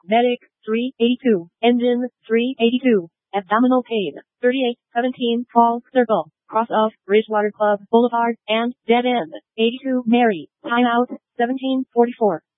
Medic, 382. Engine, 382. Abdominal pain, 3817 Falls Circle, cross of Bridgewater Club Boulevard, and dead end, 82 Mary, timeout, 1744.